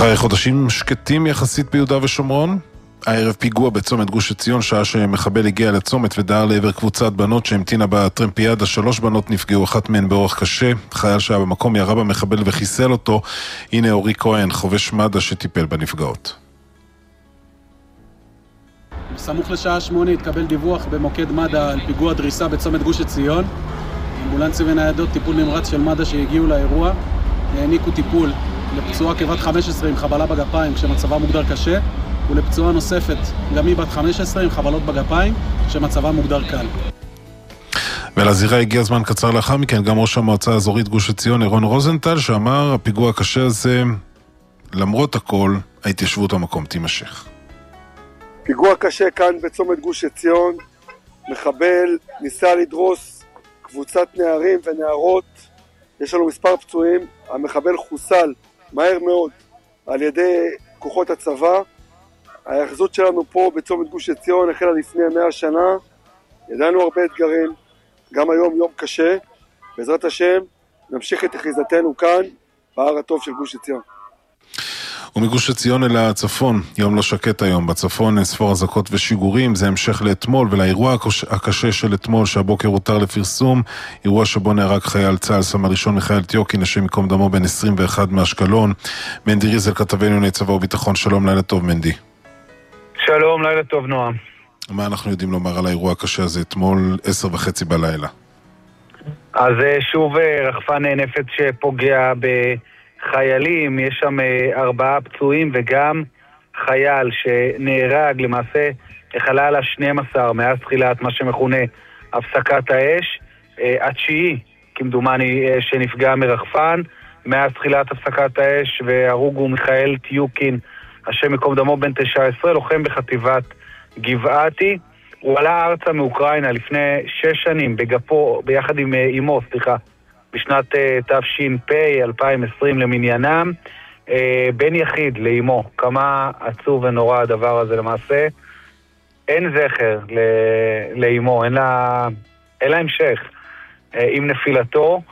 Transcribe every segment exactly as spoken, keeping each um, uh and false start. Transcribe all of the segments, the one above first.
אחרי חודשים שקטים יחסית ביהודה ושומרון, הערב פיגוע בצומת גוש עציון, שעה שמחבל הגיע לצומת ודהר לעבר קבוצת בנות שהמתינה בטרמפיאדה. שלוש בנות נפגעו, אחת מהן באורח קשה. חייל שהיה במקום ירה במחבל וחיסל אותו. הנה אורי כהן, חובש מד"א שטיפל בנפגעות. בסמוך לשעה שמונה התקבל דיווח במוקד מד"א על פיגוע דריסה בצומת גוש עציון. אמבולנסים וניידות טיפול נמרץ של מד"א שהגיעו לאירוע העניקו טיפול לפצועה כבת חמש עשרה עם חבלה בגפיים כשמצבה מוגדר קשה, ולפצועה נוספת גם היא בת חמש עשרה עם חבלות בגפיים כשמצבה מוגדר קל. ולזירה הגיע זמן קצר לאחר מכן גם ראש המועצה האזורית גוש עציון אירון רוזנטל, שאמר הפיגוע הקשה הזה, למרות הכל ההתיישבות המקום תימשך. פיגוע קשה כאן בצומת גוש עציון, מחבל ניסה לדרוס קבוצת נערים ונערות, יש לנו מספר פצועים, המחבל חוסל מהר מאוד על ידי כוחות הצבא. ההאחזות שלנו פה בצומת גוש עציון החלה לפני מאה שנה, ידענו הרבה אתגרים, גם היום יום קשה, בעזרת השם נמשיך את אחיזתנו כאן בהר הטוב של גוש עציון. ומגוש עציון אל הצפון, יום לא שקט היום בצפון, ספור אזעקות ושיגורים, זה המשך לאתמול ולאירוע הקשה של אתמול שהבוקר הותר לפרסום, אירוע שבו נהרג חייל צה"ל סמל ראשון מיכאל טיוקין, השם מקום דמו בן עשרים ואחת מאשקלון. מנדי ריזל כתבנו לענייני צבא וביטחון, שלום, לילה טוב מנדי. שלום, לילה טוב נועם. מה אנחנו יודעים לומר על האירוע הקשה הזה אתמול עשר וחצי בלילה? אז שוב רחפן נפץ שפוגע בחיילים, יש שם ארבעה פצועים וגם חייל שנהרג, למעשה החלל ה-שנים עשר מאז תחילת מה שמכונה הפסקת האש, התשיעי כמדומני שנפגע מרחפן מאז תחילת הפסקת האש, והרוג הוא מיכאל טיוקין, השם מקום דמו בן תשע עשרה, לוחם בחטיבת גבעתי. הוא עלה ארצה מאוקראינה לפני שש שנים בגפו, ביחד עם אמו, סליחה, בשנת תש"פ אלפיים ועשרים למניינם, בן יחיד לאמו. כמה עצוב ונורא הדבר הזה למעשה. אין זכר לאמו, אין לה, אין לה המשך עם נפילתו,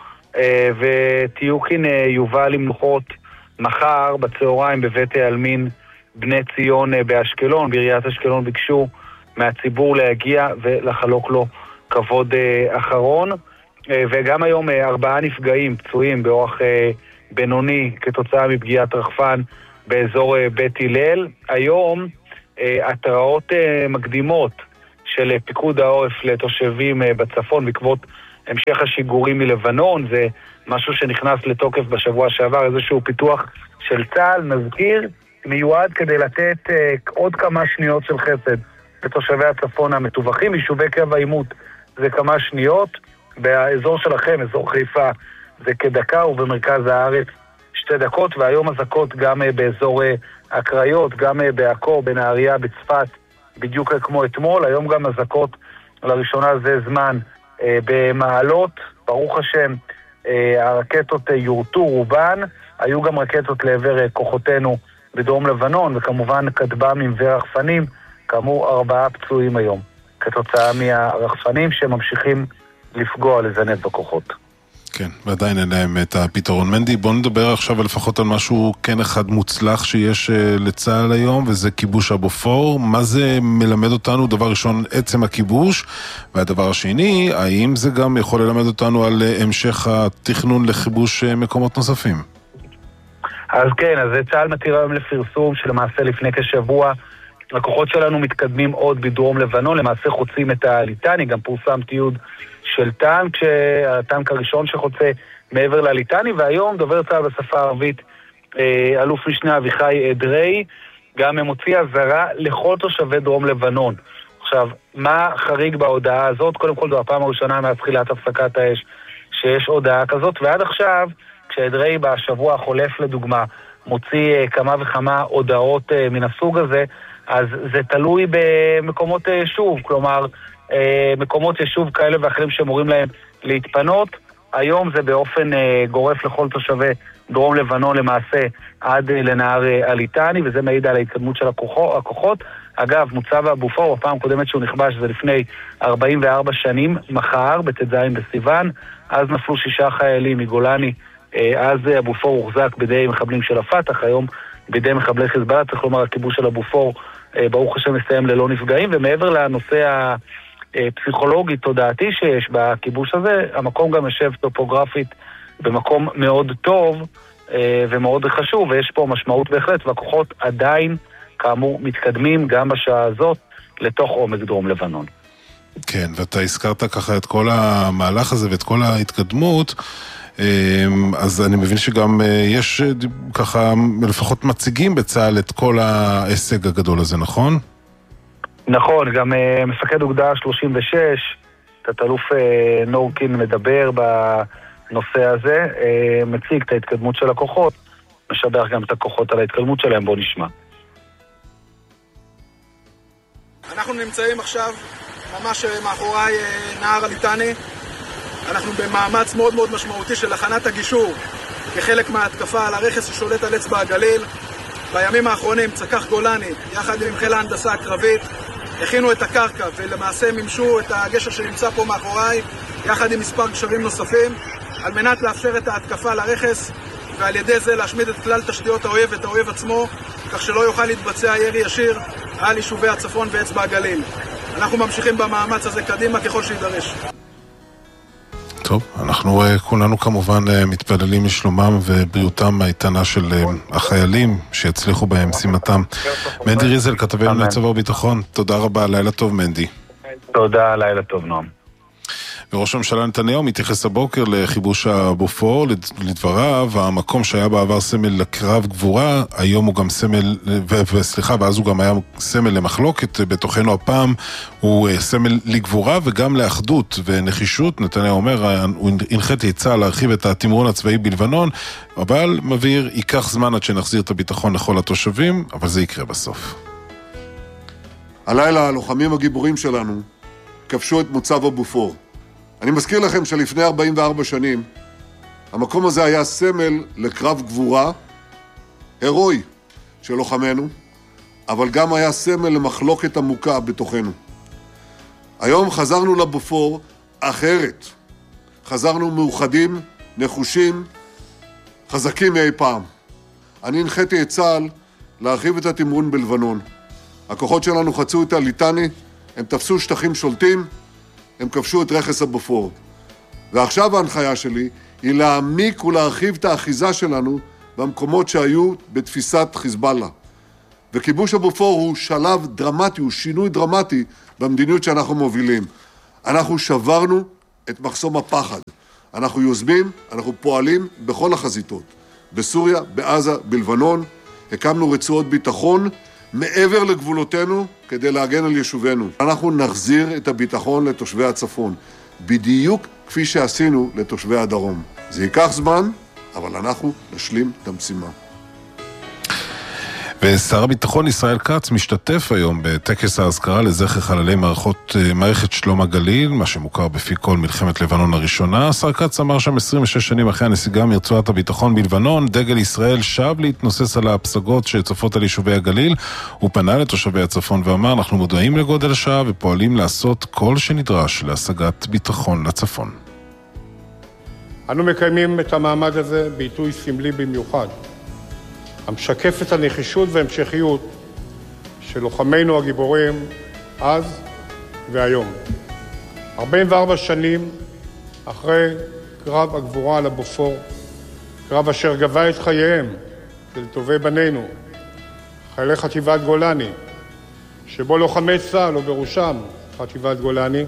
וטיוקין יובא למנוחות מחר בצהריים בבית העלמין בני ציון באשקלון. בעיריית אשקלון ביקשו מהציבור להגיע ולחלוק לו כבוד אחרון. וגם היום ארבעה נפגעים פצועים באורח בינוני כתוצאה מפגיעת רחפן באזור בית הלל. היום התראות מקדימות של פיקוד העורף לתושבים בצפון בעקבות המשך השיגורים מלבנון, זה משהו שנכנס לתוקף בשבוע שעבר, איזשהו פיתוח של צה"ל, נזכיר, מיועד כדי לתת uh, עוד כמה שניות של חסד לתושבי הצפון המטווחים. יישובי קו העימות זה כמה שניות, באזור שלכם, אזור חיפה, זה כדקה, ובמרכז הארץ שתי דקות, והיום אזעקות גם uh, באזור uh, הקריות, גם uh, בעכו, בנהריה, בצפת, בדיוק כמו אתמול. היום גם אזעקות לראשונה זה זמן uh, במעלות, ברוך השם, uh, הרקטות uh, יורטו רובן, היו גם רקטות לעבר uh, כוחותינו בדרום לבנון, וכמובן כטב"מים ורחפנים, כאמור ארבעה פצועים היום, כתוצאה מהרחפנים שממשיכים לפגוע, לזנב בכוחות. כן, ועדיין אין להם את הפתרון. מנדי, בוא נדבר עכשיו לפחות על משהו כן אחד מוצלח שיש לצה"ל היום, וזה כיבוש הבופור. מה זה מלמד אותנו? דבר ראשון, עצם הכיבוש, והדבר השני, האם זה גם יכול ללמד אותנו על המשך התכנון לכיבוש מקומות נוספים? אז כן, אז צה"ל מתיר היום לפרסום שלמעשה לפני כשבוע הכוחות שלנו מתקדמים עוד בדרום לבנון, למעשה חוצים את הליטני, גם פורסם תיעוד של טנק, הטנק הראשון שחוצה מעבר לליטני, והיום דובר צה"ל בשפה הערבית, אלוף משנה אביחי אדרי, גם מוציא אזהרה לכל תושבי דרום לבנון. עכשיו, מה חריג בהודעה הזאת? קודם כל, זו הפעם הראשונה מאז תחילת הפסקת האש שיש הודעה כזאת, ועד עכשיו, כשאדרי בשבוע החולף לדוגמה מוציא כמה וכמה הודעות מן הסוג הזה, אז זה תלוי במקומות יישוב, כלומר מקומות יישוב כאלה ואחרים שמורים להם להתפנות. היום זה באופן גורף לכל תושבי דרום לבנון למעשה עד לנהר הליטני, וזה מעיד על ההתקדמות של הכוחות. אגב, מוצב הבופור, הפעם קודמת שהוא נכבש זה לפני ארבעים וארבע שנים, מחר בט"ז בסיוון, אז נפלו שישה חיילים מגולני, אז הבופור הוחזק בידי מחבלים של הפתח, היום בידי מחבלי חיזבאללה. צריך לומר, הכיבוש של הבופור ברוך השם מסתיים ללא נפגעים, ומעבר לנושא הפסיכולוגי תודעתי שיש בכיבוש הזה, המקום גם יושב טופוגרפית במקום מאוד טוב ומאוד חשוב, ויש פה משמעות בהחלט, והכוחות עדיין כאמור מתקדמים גם בשעה הזאת לתוך עומק דרום לבנון. כן, ואתה הזכרת ככה את כל המהלך הזה ואת כל ההתקדמות, אז אני מבין שגם יש ככה לפחות מציגים בצה"ל את כל ההישג הגדול הזה, נכון? נכון, גם מפקד אוגדה שלושים ושש, תת-אלוף נורקין מדבר בנושא הזה, מציג את ההתקדמות של הכוחות, משבח גם את הכוחות על ההתקדמות שלהם, בוא נשמע. אנחנו נמצאים עכשיו ממש מאחורי נהר הליטני. אנחנו במאמץ מאוד מאוד משמעותי של הכנת הגישור כחלק מההתקפה על הרכס ששולט על אצבע הגליל. בימים האחרונים צקח גולני יחד עם חיל ההנדסה הקרבית הכינו את הקרקע ולמעשה מימשו את הגשר שנמצא פה מאחורי יחד עם מספר גשרים נוספים על מנת לאפשר את ההתקפה על הרכס ועל ידי זה להשמיד את כלל תשתיות האויב ואת האויב עצמו כך שלא יוכל להתבצע ירי ישיר על יישובי הצפון ואצבע הגליל. אנחנו ממשיכים במאמץ הזה קדימה ככל שידרש. טוב, אנחנו כולנו כמובן מתפללים לשלומם ובריאותם האיתנה של החיילים שיצליחו בהם משימתם. מנדי ריזל, כתבנו לצבא ביטחון, תודה רבה, לילה טוב מנדי. תודה, לילה טוב נועם. וראש הממשלה נתניהו מתייחס הבוקר לכיבוש הבופור, לדבריו, המקום שהיה בעבר סמל לקרב גבורה, היום הוא גם סמל, וסליחה, ואז הוא גם היה סמל למחלוקת, בתוכנו הפעם הוא סמל לגבורה וגם לאחדות ונחישות. נתניהו אומר, הוא הנחיתי את צה"ל להרחיב את התמרון הצבאי בלבנון, אבל מבהיר, ייקח זמן עד שנחזיר את הביטחון לכל התושבים, אבל זה יקרה בסוף. הלילה הלוחמים הגיבורים שלנו כבשו את מוצב הבופור. אני מזכיר לכם שלפני ארבעים וארבע שנים, המקום הזה היה סמל לקרב גבורה, הרואי של לוחמנו, אבל גם היה סמל למחלוקת עמוקה בתוכנו. היום חזרנו לבופור אחרת. חזרנו מאוחדים, נחושים, חזקים מאי פעם. אני הנחיתי את צה"ל להרחיב את התמרון בלבנון. הכוחות שלנו חצו את הליטני, הם תפסו שטחים שולטים, הם כבשו את רכס הבופור. ועכשיו ההנחיה שלי היא להעמיק ולהרחיב את האחיזה שלנו במקומות שהיו בתפיסת חיזבאללה. וכיבוש הבופור הוא שלב דרמטי, הוא שינוי דרמטי במדיניות שאנחנו מובילים. אנחנו שברנו את מחסום הפחד. אנחנו יוזמים, אנחנו פועלים בכל החזיתות. בסוריה, בעזה, בלבנון, הקמנו רצועות ביטחון מעבר לגבולותינו כדי להגן על יישובינו. אנחנו נחזיר את הביטחון לתושבי הצפון, בדיוק כפי שעשינו לתושבי הדרום. זה ייקח זמן, אבל אנחנו נשלים את המשימה. ושר הביטחון ישראל כץ משתתף היום בטקס ההזכרה לזכר חללי מערכות, מערכת שלום הגליל, מה שמוכר בפי כל מלחמת לבנון הראשונה. שר כץ אמר שם עשרים ושש שנים אחרי הנסיגה מרצועת הביטחון בלבנון, דגל ישראל שב להתנוסס על הפסגות שצפות על יישובי הגליל. הוא פנה לתושבי הצפון ואמר, אנחנו מודעים לגודל השעה ופועלים לעשות כל שנדרש להשגת ביטחון לצפון. אנו מקיימים את המעמד הזה בעיתוי סמלי במיוחד, המשקף את הנחישות והמשכיות של לוחמינו הגיבורים אז והיום. ארבעים וארבע שנים אחרי קרב הגבורה על הבופור, קרב אשר גבה את חייהם של טובי בנינו, חיילי חטיבת גולני, שבו לוחמי צה"ל ובראשם חטיבת גולני,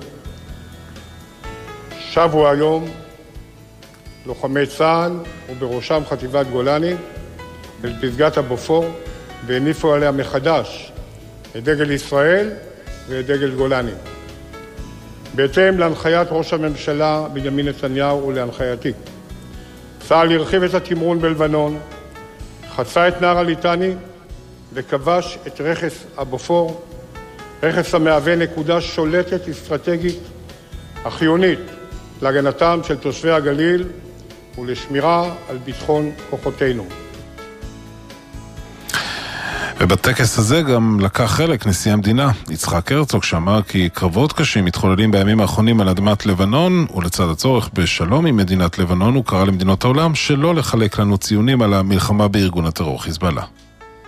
שבו היום לוחמי צה"ל ובראשם חטיבת גולני אל פסגת הבופור והניפו עליה מחדש את דגל ישראל ואת דגל גולני. בהתאם להנחיית ראש הממשלה בנימין נתניהו ולהנחייתי, צה"ל הרחיב את התמרון בלבנון, חצה את נהר הליטני וכבש את רכס הבופור, רכס המהווה נקודה שולטת אסטרטגית החיונית להגנתם של תושבי הגליל ולשמירה על ביטחון כוחותינו. ובטקס הזה גם לקח חלק נשיא המדינה, יצחק הרצוג, שאמר כי קרבות קשים מתחוללים בימים האחרונים על אדמת לבנון, ולצד הצורך בשלום עם מדינת לבנון, הוא קרא למדינות העולם שלא לחלק לנו ציונים על המלחמה בארגון הטרור חיזבאללה.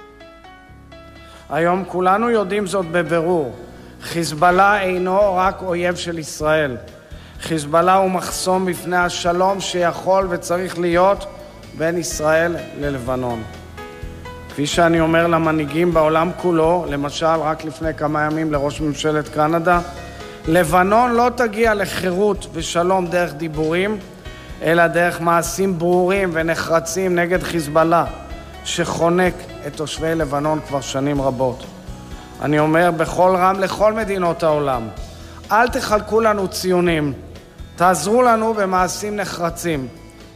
היום כולנו יודעים זאת בבירור. חיזבאללה אינו רק אויב של ישראל. חיזבאללה הוא מחסום בפני השלום שיכול וצריך להיות בין ישראל ללבנון. כפי שאני אומר למנהיגים בעולם כולו, למשל רק לפני כמה ימים לראש ממשלת קנדה, לבנון לא תגיע לחירות ושלום דרך דיבורים, אלא דרך מעשים ברורים ונחרצים נגד חיזבאללה, שחונק את תושבי לבנון כבר שנים רבות. אני אומר בכל רם לכל מדינות העולם, אל תחלקו לנו ציונים, תעזרו לנו במעשים נחרצים.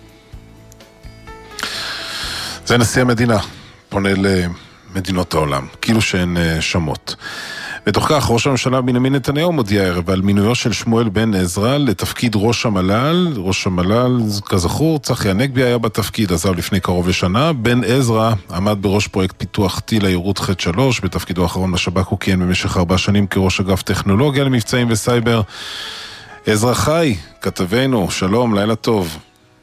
זה נשיא המדינה, פונה למדינות העולם, כאילו שהן שמות. בתוך כך, ראש הממשלה בנימין נתניהו מודיע הערב על מינויו של שמואל בן עזרא לתפקיד ראש המל"ל. ראש המל"ל, כזכור, צחי הנגבי היה בתפקיד, עזב לפני קרוב לשנה. בן עזרא עמד בראש פרויקט פיתוח טיל היירוט ח' שלוש, בתפקידו האחרון בשב"כ הוא כיהן במשך ארבע שנים כראש אגף טכנולוגיה למבצעים וסייבר. עזרא חי, כתבנו, שלום, לילה טוב.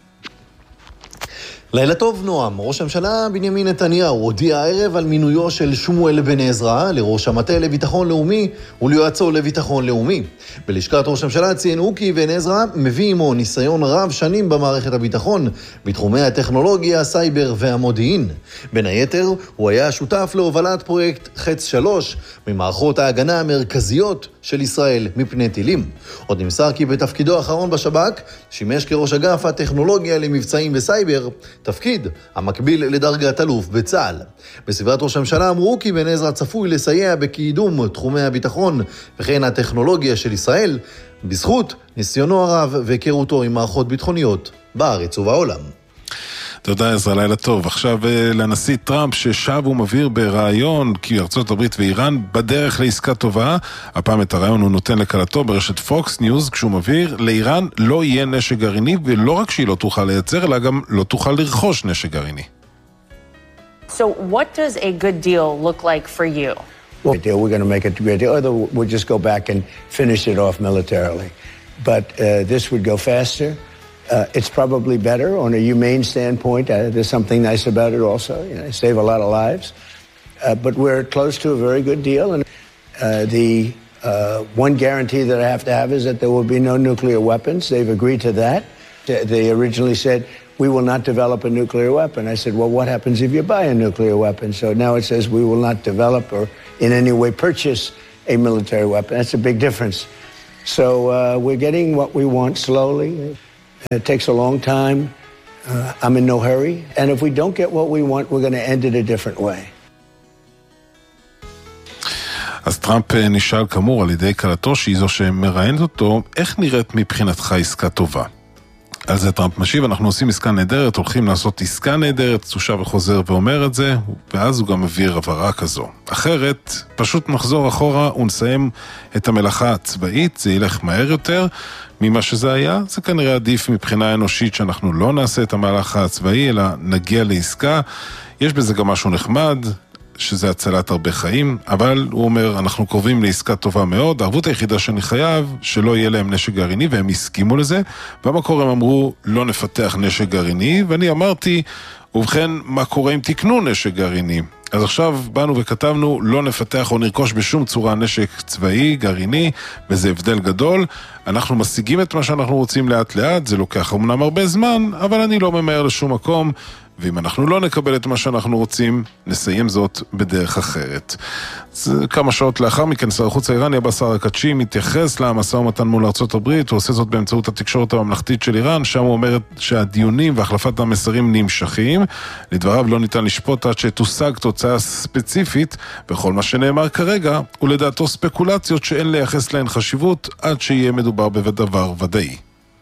לילה טוב נועם, ראש הממשלה בנימין נתניהו הודיע הערב על מינויו של שמואל בן עזרא לראש המטה לביטחון לאומי וליועצו לביטחון לאומי. בלשכת ראש הממשלה ציינו כי בן עזרא מביא עמו ניסיון רב שנים במערכת הביטחון, בתחומי הטכנולוגיה, הסייבר והמודיעין. בין היתר, הוא היה שותף להובלת פרויקט חץ שלוש ממערכות ההגנה המרכזיות של ישראל מפני טילים. עוד נמסר כי בתפקידו האחרון בשב"כ שימש כראש אגף הטכנולוגיה למבצעים וסייבר, תפקיד המקביל לדרגת אלוף בצה"ל. בסביבת ראש הממשלה אמרו כי בן עזרא צפוי לסייע בקידום תחומי הביטחון וכן הטכנולוגיה של ישראל, בזכות ניסיונו הרב והיכרותו עם מערכות ביטחוניות בארץ ובעולם. תודה עזרא, לילה טוב. עכשיו לנשיא טראמפ ששב ומבהיר ברעיון כי ארצות הברית ואיראן בדרך לעסקה טובה. הפעם את הרעיון הוא נותן לקלטו ברשת פוקס ניוז, כשהוא מבהיר לאיראן לא יהיה נשק גרעיני, ולא רק שהיא לא תוכל לייצר, אלא גם לא תוכל לרכוש נשק גרעיני. So what does a good deal look like for you? Well, we're going to make it a good deal, or we'll just go back and finish it off militarily. But uh, this would go faster. Uh, it's probably better on a humane standpoint. Uh, there's something nice about it also. You know, save a lot of lives. Uh, but we're close to a very good deal. And uh, the uh, one guarantee that I have to have is that there will be no nuclear weapons. They've agreed to that. They originally said, we will not develop a nuclear weapon. I said, well, what happens if you buy a nuclear weapon? So now it says we will not develop or in any way purchase a military weapon. That's a big difference. So uh, we're getting what we want slowly. It takes a long time. Uh, I'm in no hurry. And if we don't get what we want, we're going to end it a different way. אז טראמפ נשאל כאמור על ידי קלטו, שהיא זו שמראיינת אותו, איך נראית מבחינתך עסקה טובה? על זה טראמפ משיב, אנחנו עושים עסקה נהדרת, הולכים לעשות עסקה נהדרת, תושב וחוזר ואומר את זה, ואז הוא גם מביא הבהרה כזו. אחרת, פשוט נחזור אחורה ונסיים את המלאכה הצבאית, זה ילך מהר יותר ממה שזה היה. זה כנראה עדיף מבחינה אנושית שאנחנו לא נעשה את המהלך הצבאי, אלא נגיע לעסקה. יש בזה גם משהו נחמד, שזה הצלת הרבה חיים, אבל הוא אומר, אנחנו קרובים לעסקה טובה מאוד, הערבות היחידה שאני חייב, שלא יהיה להם נשק גרעיני, והם הסכימו לזה. במקור הם אמרו, לא נפתח נשק גרעיני, ואני אמרתי, ובכן, מה קורה אם תקנו נשק גרעיני? אז עכשיו באנו וכתבנו, לא נפתח או נרכוש בשום צורה נשק צבאי, גרעיני, וזה הבדל גדול. אנחנו משיגים את מה שאנחנו רוצים לאט לאט, זה לוקח אמנם הרבה זמן, אבל אני לא ממהר לשום מקום, ואם אנחנו לא נקבל את מה שאנחנו רוצים, נסיים זאת בדרך אחרת. כמה שעות לאחר מכן, שר החוץ האיראני עבאס אראקצ'י מתייחס למשא ומתן מול ארצות הברית, הוא עושה זאת באמצעות התקשורת הממלכתית של איראן, שם הוא אומר שהדיונים והחלפת המסרים נמשכים. לדבריו לא ניתן לשפוט עד שתושג תוצאה ספציפית, וכל מה שנאמר כרגע הוא לדעתו ספקולציות שאין לייחס להן חשיבות עד שיהיה מדובר בדבר ודאי.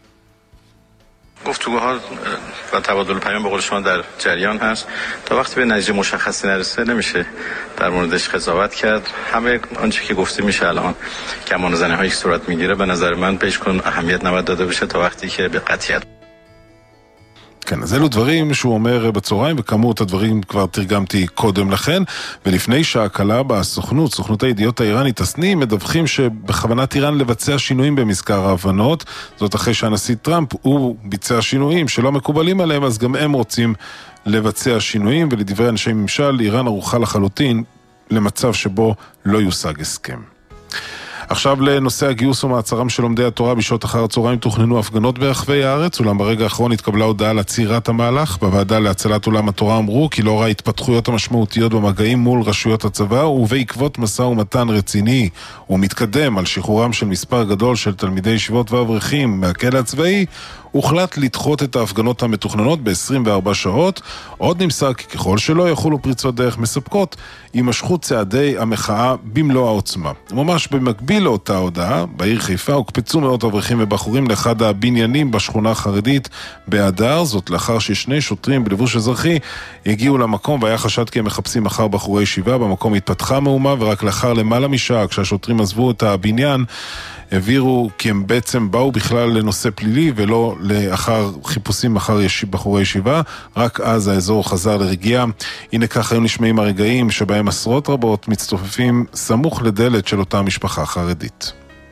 گفتگوها و تبادل پیام به قول شما در جریان هست تا وقتی به نتیجه مشخصی نرسه نمیشه در موردش قضاوت کرد. همه آنچه که گفته میشه الان کمان زنی هایی که صورت میگیره به نظر من بهش کن اهمیت نباید داده بشه تا وقتی که به قطعیت. כן, אז אלו דברים שהוא אומר בצהריים, וכאמור את הדברים כבר תרגמתי קודם לכן, ולפני שעה קלה בסוכנות, סוכנות הידיעות האיראנית הסני, מדווחים שבכוונת איראן לבצע שינויים במזכר ההבנות, זאת אחרי שהנשיא טראמפ הוא ביצע שינויים שלא מקובלים עליהם, אז גם הם רוצים לבצע שינויים, ולדברי אנשי ממשל, איראן ערוכה לחלוטין למצב שבו לא יושג הסכם. עכשיו לנושא הגיוס ומעצרם של לומדי התורה. בשעות אחר הצהריים תוכננו הפגנות ברחבי הארץ, אולם ברגע האחרון התקבלה הודעה על עצירת המהלך. בוועדה להצלת עולם התורה אמרו כי לאור ההתפתחויות המשמעותיות במגעים מול רשויות הצבא ובעקבות משא ומתן רציני ומתקדם על שחרורם של מספר גדול של תלמידי ישיבות ואברכים מהכלא הצבאי, הוחלט לדחות את ההפגנות המתוכננות ב-עשרים וארבע שעות. עוד נמסר כי ככל שלא יחולו פריצות דרך מספקות, יימשכו צעדי המחאה במלוא העוצמה. ממש במקביל לאותה הודעה, בעיר חיפה הוקפצו מאות אברכים ובחורים לאחד הבניינים בשכונה החרדית בהדר, זאת לאחר ששני שוטרים בלבוש אזרחי הגיעו למקום והיה חשד כי הם מחפשים אחר בחורי ישיבה. במקום התפתחה מהומה ורק לאחר למעלה משעה, כשהשוטרים עזבו את הבניין, העבירו כי הם בעצם באו בכלל לנושא פלילי ולא לאחר חיפושים אחר ישיב, בחורי ישיבה. רק אז האזור חזר לרגיעה. הנה כך היו נשמעים הרגעים שבהם עשרות רבות מצטופפים סמוך לדלת של אותה משפחה חרדית.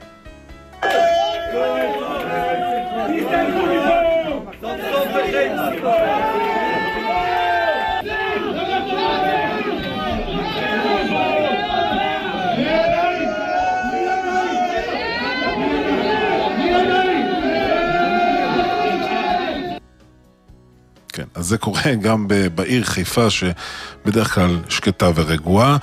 כן, אז זה קורה גם בעיר חיפה שבדרך כלל שקטה ורגועה.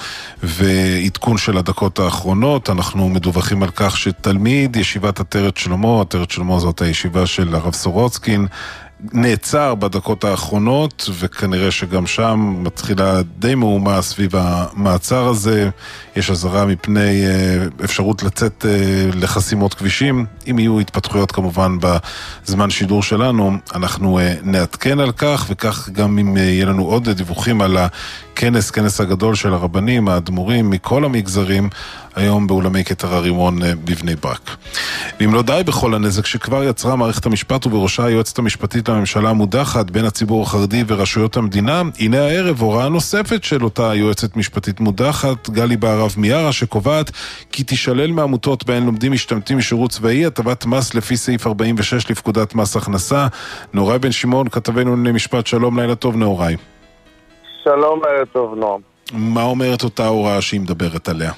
ועדכון של הדקות האחרונות, אנחנו מדווחים על כך שתלמיד ישיבת עטרת שלמה, עטרת שלמה זאת הישיבה של הרב סורוצקין, נעצר בדקות האחרונות, וכנראה שגם שם מתחילה די מהומה סביב המעצר הזה. יש אזהרה מפני אפשרות לצאת לחסימות כבישים. אם יהיו התפתחויות כמובן בזמן שידור שלנו, אנחנו נעדכן על כך, וכך גם אם יהיה לנו עוד דיווחים על הכנס, כנס הגדול של הרבנים, האדמו"רים מכל המגזרים, היום באולמי כתר הרימון בבני ברק. ואם לא די בכל הנזק שכבר יצרה מערכת המשפט ובראשה היועצת המשפטית לממשלה מודחת בין הציבור החרדי ורשויות המדינה, הנה הערב הוראה נוספת של אותה יועצת משפטית מודחת, גלי בהרב מיארה, שקובעת כי תישלל מעמותות בהן לומדים משתמטים משירות צבאי הטבת מס לפי סעיף ארבעים ושש לפקודת מס הכנסה. נוראי בן שמעון, כתבנו למשפט, שלום, לילה טוב נוראי. שלום, לילה טוב נועם. מה אומרת אותה הוראה שהיא מדברת עליה?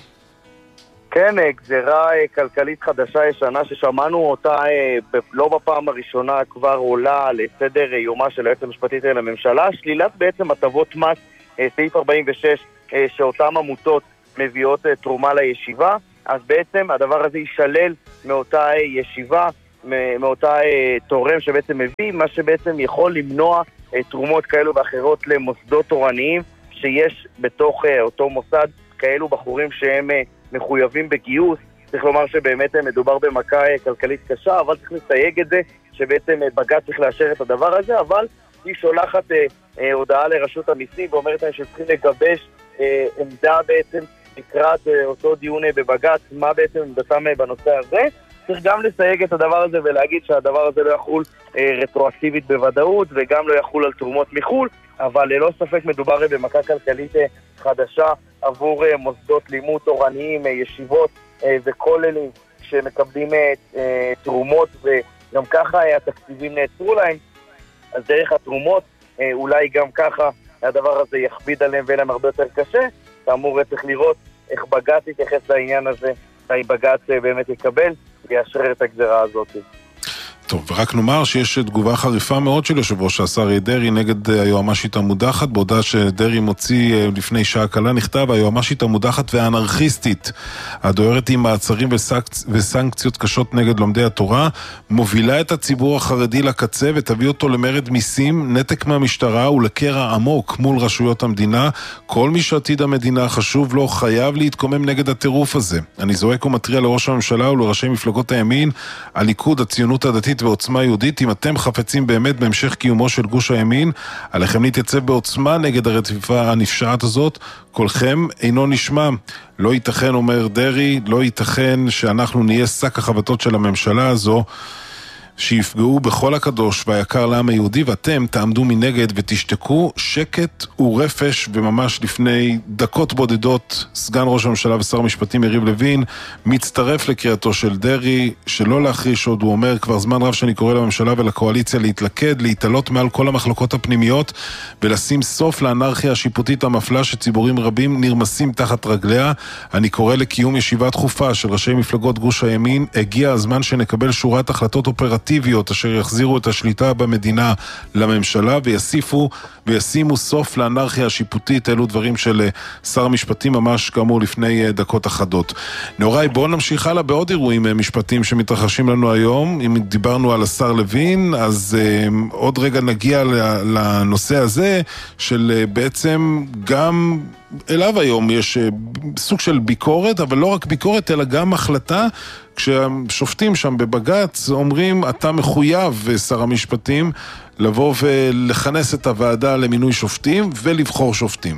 כן, גזירה כלכלית חדשה ישנה ששמענו אותה לא בפעם הראשונה כבר עולה לסדר יומה של היועצת המשפטית לממשלה, שלילת בעצם הטבות מס, סעיף ארבעים ושש, שאותן עמותות מביאות תרומה לישיבה, אז בעצם הדבר הזה יישלל מאותה ישיבה, מאותה תורם שבעצם מביא, מה שבעצם יכול למנוע תרומות כאלו ואחרות למוסדות תורניים שיש בתוך אותו מוסד, כאלו בחורים שהם מחויבים בגיוס. צריך לומר שבאמת מדובר במכה כלכלית קשה, אבל צריך לסייג את זה שבעצם בג"ץ צריך לאשר את הדבר הזה, אבל היא שולחת אה, אה, הודעה לרשות המיסים ואומרת להם שצריכים לגבש אה, עמדה בעצם לקראת אה, אותו דיון אה, בבג"ץ, מה בעצם עמדתם אה, בנושא הזה. צריך גם לסייג את הדבר הזה ולהגיד שהדבר הזה לא יחול אה, רטרואקטיבית בוודאות וגם לא יחול על תרומות מחול, אבל ללא ספק מדובר אה, במכה כלכלית אה, חדשה עבור אה, מוסדות לימוד תורניים, אה, ישיבות אה, וכוללים שמקבלים אה, אה, תרומות, וגם ככה אה, התקציבים נעצרו להם. אז דרך התרומות, אה, אולי גם ככה הדבר הזה יכביד עליהם ואין להם הרבה יותר קשה. כאמור, צריך לראות איך בג"ץ יתייחס לעניין הזה, האם בג"ץ אה, באמת יקבל ויאשרר את הגזרה הזאת. טוב, ורק נאמר שיש תגובה חריפה מאוד של יושב ראש השר דרעי נגד היועמ"שית המודחת. בהודעה שדרעי מוציא לפני שעה קלה נכתב: היועמ"שית המודחת והאנרכיסטית הדוהרת עם מעצרים וסנקציות קשות נגד לומדי התורה מובילה את הציבור החרדי לקצה ותביא אותו למרד מיסים, נתק מהמשטרה ולקרע עמוק מול רשויות המדינה. כל מי שעתיד המדינה חשוב לו חייב להתקומם נגד הטירוף הזה. אני זועק ומטריע לראש הממשלה ולראשי מפלגות הימין, הליכוד, הציונות הדתית ועוצמה יהודית: אם אתם חפצים באמת בהמשך קיומו של גוש הימין, עליכם להתייצב בעוצמה נגד הרדיפה הנפשעת הזאת. קולכם אינו נשמע. לא ייתכן, אומר דרעי, לא ייתכן שאנחנו נהיה שק החבטות של הממשלה הזו, שיפגעו בכל הקדוש והיקר לעם היהודי, ואתם תעמדו מנגד ותשתקו. שקט ורפש. וממש לפני דקות בודדות סגן ראש הממשלה ושר המשפטים יריב לוין מצטרף לקריאתו של דרי שלא להחריש עוד. הוא אומר, כבר זמן רב שאני קורא לממשלה ולקואליציה להתלכד, להתעלות מעל כל המחלוקות הפנימיות ולשים סוף לאנרכיה השיפוטית המפלה שציבורים רבים נרמסים תחת רגליה. אני קורא לקיום ישיבה דחופה של ראשי מפלגות גוש הימין. הגיע הזמן שנקבל שורת החלטות אופרטיביות אשר יחזירו את השליטה במדינה לממשלה ויסיפו וישימו סוף לאנרכיה השיפוטית. אלו דברים של שר המשפטים ממש כאמור לפני דקות אחדות. נאורי, בואו נמשיך הלאה בעוד אירועים משפטיים שמתרחשים לנו היום. אם דיברנו על השר לוין, אז uh, עוד רגע נגיע לנושא הזה של uh, בעצם גם אליו היום יש uh, סוג של ביקורת, אבל לא רק ביקורת אלא גם החלטה, כשהשופטים שם בבג"ץ אומרים אתה מחויב, שר המשפטים, לבוא ולכנס את הוועדה למינוי שופטים ולבחור שופטים.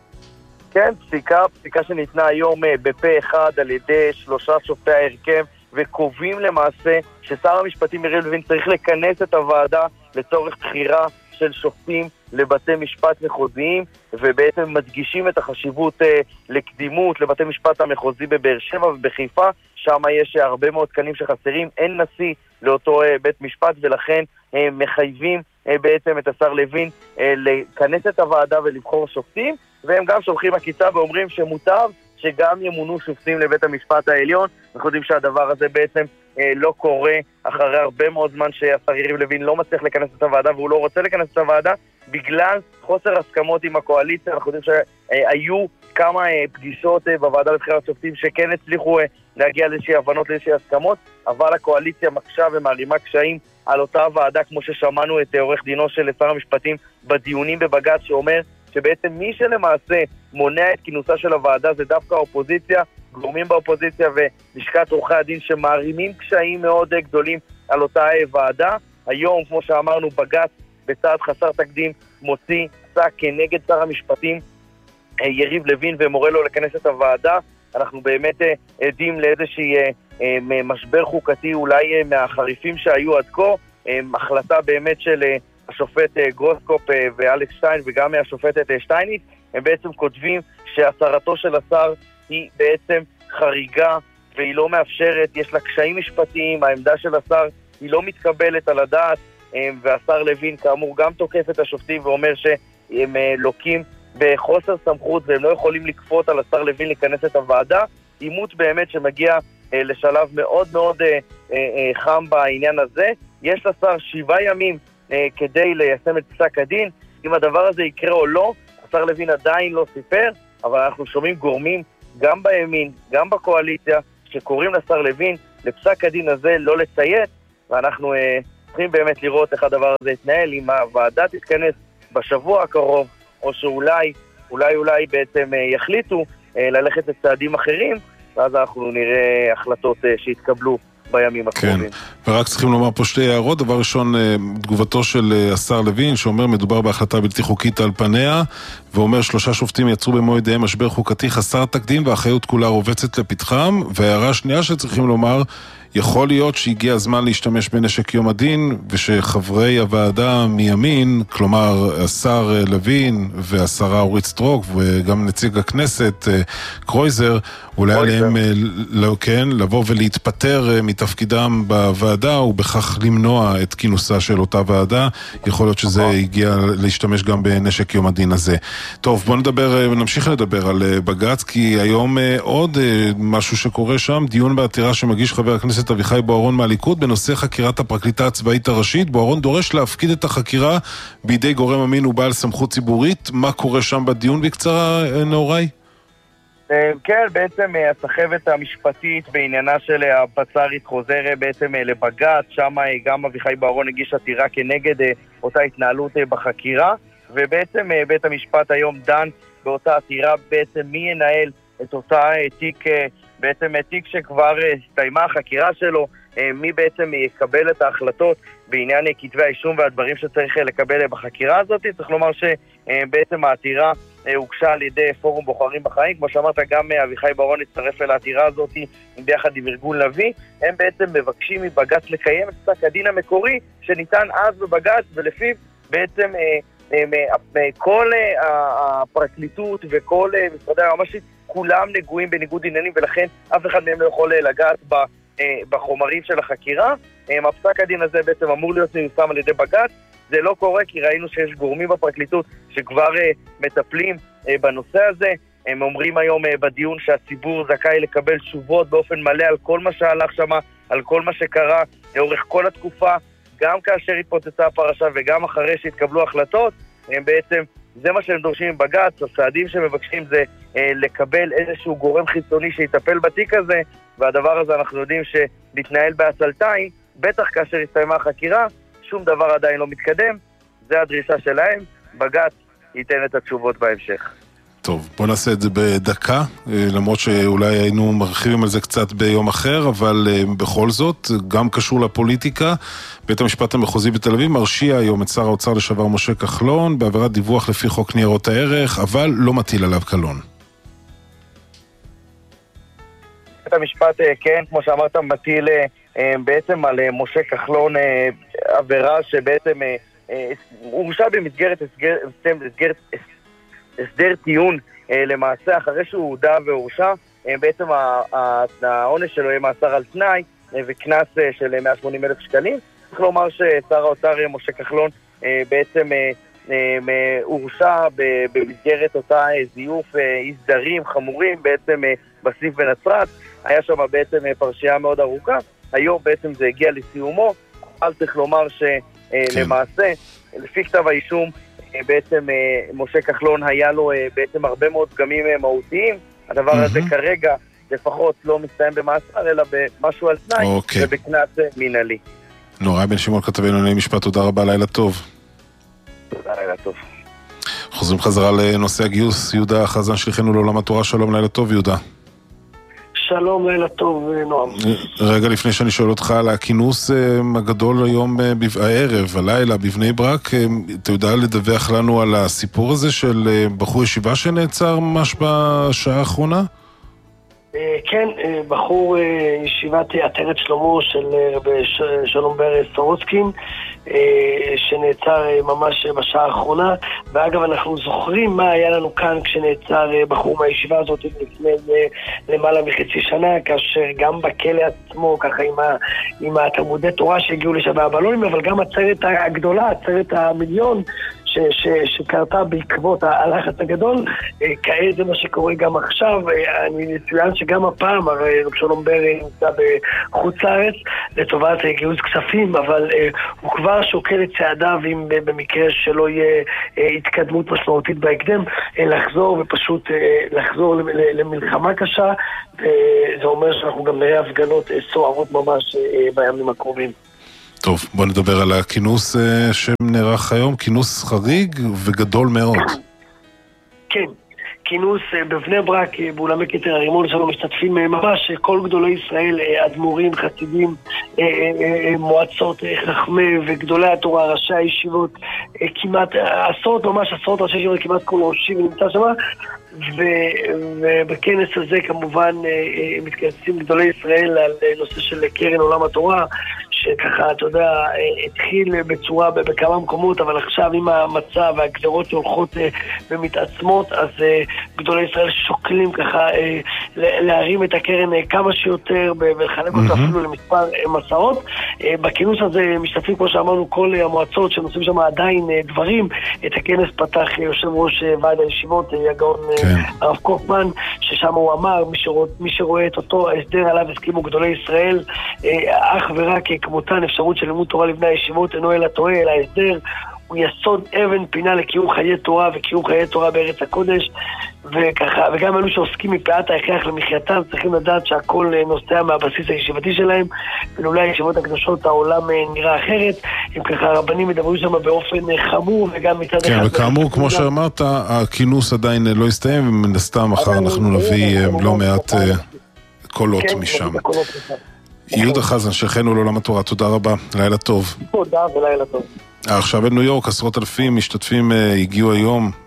כן, פסיקה, פסיקה שניתנה היום בפה אחד על ידי שלושה שופטי ההרכב, וקובעים למעשה ששר המשפטים יריב לוין צריך לכנס את הוועדה לצורך בחירה של שופטים לבתי משפט מחוזיים, ובעצם מדגישים את החשיבות אה, לקדימות לבתי משפט המחוזי בבאר שבע ובחיפה, שם יש הרבה מאוד תקנים שחסרים, אין נשיא לאותו אה, בית משפט, ולכן אה, מחייבים אה, בעצם את השר לוין אה, לכנס את הוועדה ולבחור שופטים, והם גם שולחים עקיצה ואומרים שמוטב שגם ימונו שופטים לבית המשפט העליון. אנחנו יודעים שהדבר הזה בעצם אה, לא קורה אחרי הרבה מאוד זמן שהשר יריב לוין לא מצליח לכנס את הוועדה, והוא לא רוצה לכנס את הוועדה בגלל חוסר הסכמות עם הקואליציה. אנחנו יודעים שהיו כמה אה, פגישות אה, בוועדה לבחירת שופטים שכן הצליחו אה, להגיע לאיזושהי הבנות, לאיזושהי הסכמות, אבל הקואליציה מקשה ומערימה קשיים על אותה ועדה, כמו ששמענו את עורך דינו של שר המשפטים בדיונים בבג"ץ, שאומר שבעצם מי שלמעשה מונע את כינוסה של הוועדה זה דווקא האופוזיציה, גורמים באופוזיציה ולשכת עורכי הדין שמערימים קשיים מאוד גדולים על אותה ועדה. היום, כמו שאמרנו, בג"ץ בצעד חסר תקדים מוציא פסק כנגד שר המשפטים יריב לוין ומורה לו לכנס את הוועדה. אנחנו באמת עדים לאיזושהי משבר חוקתי אולי מהחריפים שהיו עד כה, החלטה באמת של השופט גרוסקופ ואלכס שטיין וגם השופטת שטייניץ, הם בעצם כותבים שהצהרתו של השר היא בעצם חריגה והיא לא מאפשרת, יש לה קשיים משפטיים, העמדה של השר היא לא מתקבלת על הדעת, והשר לוין כאמור גם תוקף את השופטים ואומר שהם לוקים בחוסר סמכות והם לא יכולים לקפות על השר לוין להיכנס את הוועדה. עימות באמת שמגיע לשלב מאוד מאוד חם בעניין הזה. יש לשר שבעה ימים כדי ליישם את פסק הדין. אם הדבר הזה יקרה או לא, השר לוין עדיין לא סיפר, אבל אנחנו שומעים גורמים גם בימין, גם בקואליציה, שקוראים לשר לוין לפסק הדין הזה לא לציית, ואנחנו אה, צריכים באמת לראות איך הדבר הזה יתנהל, אם הוועדה תתכנס בשבוע הקרוב, או שאולי, אולי אולי בעצם אה, יחליטו אה, ללכת לצעדים אחרים, ואז אנחנו נראה החלטות אה, שיתקבלו בימים הקרובים. כן, ורק צריכים לומר פה שתי הערות. דבר ראשון, תגובתו של השר לוין, שאומר מדובר בהחלטה בלתי חוקית על פניה, ואומר שלושה שופטים יצרו במועדיהם משבר חוקתי חסר תקדים, והאחריות כולה רובצת לפתחם. והערה השנייה שצריכים לומר, יכול להיות שהגיע הזמן להשתמש בנשק יום הדין, ושחברי הוועדה מימין, כלומר השר לוין והשרה אורית סטרוק וגם נציג הכנסת קרויזר, אולי עליהם לא, כן, לבוא ולהתפטר מתפקידם בוועדה ובכך למנוע את כינוסה של אותה ועדה. יכול להיות שזה הגיע להשתמש גם בנשק יום הדין הזה. טוב, בואו נדבר, נמשיך לדבר על בג"ץ, כי היום עוד משהו שקורה שם, דיון בעתירה שמגיש חבר הכנסת אביחי בוארון מהליכוד בנושא חקירת הפרקליטה הצבאית הראשית. בוארון דורש להפקיד את החקירה בידי גורם אמין ובעל סמכות ציבורית. מה קורה שם בדיון בקצרה, נאורי? כן, בעצם הסחבת המשפטית בעניינה של הפצ"רית חוזר בעצם לבג"ץ, שם גם אביחי בוארון הגיש עתירה כנגד אותה התנהלות בחקירה, ובעצם בית המשפט היום דן באותה עתירה בעצם מי ינהל את אותה תיק, בעצם תיק שכבר הסתיימה החקירה שלו, מי בעצם יקבל את ההחלטות בעניין כתבי האישום והדברים שצריך לקבל בחקירה הזאת. צריך לומר שבעצם העתירה הוגשה על ידי פורום בוחרים בחיים, כמו שאמרת, גם אביחי ברון הצטרף אל העתירה הזאת ביחד עם ארגון לוי. הם בעצם מבקשים מבג"ץ לקיים את פסק הדין המקורי שניתן אז בבג"ץ, ולפיו בעצם כל הפרקליטות וכל משרדי היועמ"שית כולם נגועים בניגוד עניינים, ולכן אף אחד מהם לא יכול לגעת בחומרים של החקירה. הפסק הדין הזה בעצם אמור להיות מיושם על ידי בג"ץ. זה לא קורה כי ראינו שיש גורמים בפרקליטות שכבר מטפלים בנושא הזה. הם אומרים היום בדיון שהציבור זכאי לקבל תשובות באופן מלא על כל מה שהלך שם, על כל מה שקרה לאורך כל התקופה, גם כאשר התפוצצה הפרשה וגם אחרי שהתקבלו החלטות. הם בעצם, זה מה שהם דורשים עם בג"ץ. הצעדים שמבקשים זה אה, לקבל איזשהו גורם חיצוני שיטפל בתיק הזה, והדבר הזה אנחנו יודעים שמתנהל בעצלתיים, בטח כאשר הסתיימה החקירה, שום דבר עדיין לא מתקדם. זה הדרישה שלהם, בג"ץ ייתן את התשובות בהמשך. טוב, בוא נעשה את זה בדקה, למרות שאולי היינו מרחיבים על זה קצת ביום אחר, אבל בכל זאת, גם קשור לפוליטיקה. בית המשפט המחוזי בתל אביב מרשיע היום את שר האוצר לשעבר משה כחלון, בעבירת דיווח לפי חוק ניירות הערך, אבל לא מטיל עליו קלון. בית המשפט, כן, כמו שאמרת, מטיל בעצם על משה כחלון עבירה שבעצם הורשע במסגרת הסגרת הסדר טיעון למעשה אחרי שהוא הודע והורשע. בעצם העונש שלו יהיה מאסר על תנאי וכנס של מאה ושמונים אלף שקלים. צריך לומר ששר האוצר משה כחלון בעצם הורשע במסגרת אותה זיוף הסדרים חמורים בעצם בסניף בנצרת. היה שם בעצם פרשייה מאוד ארוכה. היום בעצם זה הגיע לסיומו, אבל צריך לומר שלמעשה לפי כתב האישום בעצם משה כחלון היה לו בעצם הרבה מאוד פגמים מהותיים. הדבר הזה כרגע לפחות לא מסתיים במאסר, אלא במשהו על תנאי ובקנס מנהלי. נורא בן שמעון, כתבי ענייני משפט, תודה רבה, לילה טוב. תודה, לילה טוב. חוזרים חזרה לנושא הגיוס. יהודה חזן, שליחנו לעולם התורה, שלום, לילה טוב יהודה. שלום, לילה טוב נועם. רגע לפני שאני שואל אותך על הכינוס הגדול היום הערב, הלילה, בבני ברק, אתה יודע לדווח לנו על הסיפור הזה של בחור ישיבה שנעצר ממש בשעה האחרונה? כן, בחור ישיבת עטרת שלמה של רבי שלום בר סורוצקין, שנעצר ממש בשעה האחרונה. ואגב, אנחנו זוכרים מה היה לנו כאן כשנעצר בחור מהישיבה הזאת לפני למעלה מחצי שנה, כאשר גם בכלא עצמו, ככה עם, ה, עם התלמודי תורה שהגיעו לשם הבלונים, אבל גם עצרת הגדולה, עצרת המיליון, ש, ש, שקרתה בעקבות הלחץ הגדול. כעת זה מה שקורה גם עכשיו. אני מצוין שגם הפעם, הרי שלום בר נמצא בחוץ לארץ לטובת גיוס כספים, אבל הוא כבר שוקל את צעדיו אם במקרה שלא יהיה התקדמות משמעותית בהקדם, לחזור ופשוט לחזור למלחמה קשה, וזה אומר שאנחנו גם נראה הפגנות סוערות ממש בימים הקרובים. טוב, בוא נדבר על הכינוס שנערך היום, כינוס חריג וגדול מאוד. כן, כינוס בבני ברק, באולמי כתר הרימון, שלנו משתתפים ממש כל גדולי ישראל, אדמו"רים, חסידים, מועצות, חכמי וגדולי התורה, ראשי הישיבות, כמעט עשרות, ממש עשרות ראשי ישיבות, כמעט כל ראשי ונמצא שם. ובכנס הזה כמובן מתכנסים גדולי ישראל על נושא של קרן עולם התורה, שככה, אתה יודע, התחיל בצורה בכמה מקומות, אבל עכשיו עם המצב והגזרות שהולכות ומתעצמות, אז גדולי ישראל שוקלים ככה להרים את הקרן כמה שיותר ולחלק אותה אפילו למספר מסעות. בכינוס הזה משתתפים, כמו שאמרנו, כל המועצות שנושאים שם עדיין דברים. את הכנס פתח יושב ראש ועד הישיבות, הגאון הרב קופמן, ששם הוא אמר, מי שרואה, מי שרואה את אותו הסדר עליו הסכימו גדולי ישראל, אך ורק כמותן אפשרות של לימוד תורה לבני הישיבות, אינו אלא טועה, אלא הסדר הוא יסוד אבן פינה לקיום חיי תורה וקיום חיי תורה בארץ הקודש. וככה, וגם אלו שעוסקים מפאת ההכרח למחייתם צריכים לדעת שהכל נוסע מהבסיס הישיבתי שלהם, ולולי הישיבות הקדושות העולם נראה אחרת. אם ככה הרבנים מדברים שם באופן חמור, וגם מצד כן, אחד... כן, וכאמור, כמו שאמרת, הכינוס עדיין לא הסתיים, ומן הסתם מחר אנחנו נביא לא מעט קולות משם. יהודה חזן, שכנו לעולם התורה, תודה רבה, לילה טוב. תודה ולילה טוב. עכשיו בניו יורק, עשרות אלפים משתתפים הגיעו היום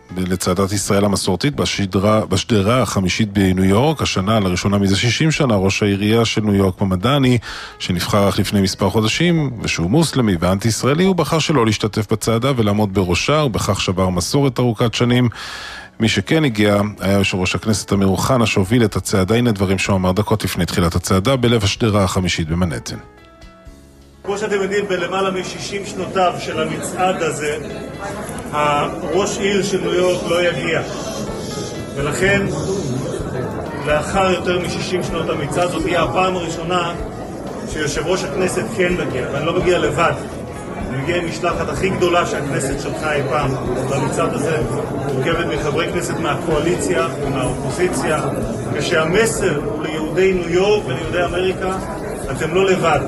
לצעדת ישראל המסורתית בשדרה, בשדרה החמישית בניו יורק. השנה, לראשונה מזה שישים שנה, ראש העירייה של ניו יורק ממדני, שנבחר רק לפני מספר חודשים, ושהוא מוסלמי ואנטי ישראלי, הוא בחר שלא להשתתף בצעדה ולעמוד בראשה, ובכך שבר מסורת ארוכת שנים. מי שכן הגיע היה יושב ראש הכנסת אמיר אוחנה, שהוביל את הצעדה. הנה דברים שהוא אמר דקות לפני תחילת הצעדה בלב השדרה החמישית במנהטן. כמו שאתם יודעים, בלמעלה מ-שישים שנותיו של המצעד הזה, הראש עיר של ניו יורק לא יגיע. ולכן, לאחר יותר מ-שישים שנות המצעד, זאת תהיה הפעם הראשונה שיושב ראש הכנסת כן מגיע, ואני לא מגיע לבד. אני מגיע עם משלחת הכי גדולה שהכנסת שלחה אי פעם. במצעד הזה מורכבת מחברי כנסת מהקואליציה ומהאופוזיציה, כשהמסר הוא ליהודי ניו יורק וליהודי אמריקה, אתם לא לבד.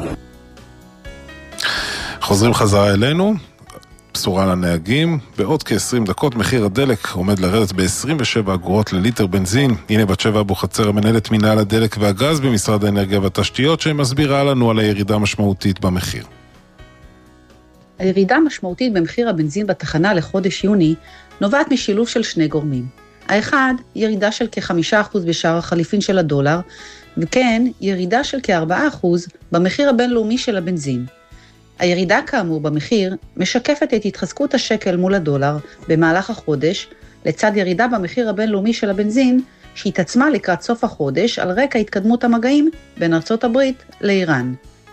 חוזרים חזרה אלינו, בשורה לנהגים. בעוד כ-עשרים דקות מחיר הדלק עומד לרדת ב-עשרים ושבע אגורות לליטר בנזין. הנה בת שבע אבוחצירא, מנהלת מינהל הדלק והגז במשרד האנרגיה והתשתיות, שמסבירה לנו על הירידה המשמעותית במחיר. הירידה המשמעותית במחיר הבנזין בתחנה לחודש יוני נובעת משילוב של שני גורמים. האחד, ירידה של כ-חמישה אחוז בשער החליפין של הדולר, וכן ירידה של כ-ארבעה אחוז במחיר הבינלאומי של הבנזין. הירידה כאמור במחיר משקפת את התחזקות השקל מול הדולר במהלך החודש, לצד ירידה במחיר הבינלאומי של הבנזין, שהתעצמה לקראת סוף החודש על רקע התקדמות המגעים בין ארצות הברית לאיראן.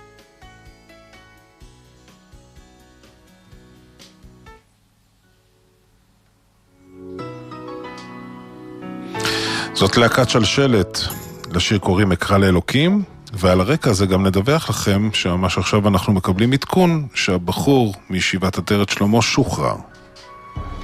זאת להקת שלשלת, לשיר קוראים אקרא לאלוקים, ועל הרקע הזה גם נדווח לכם שממש עכשיו אנחנו מקבלים עדכון שהבחור מישיבת עטרת שלמה שוחרר.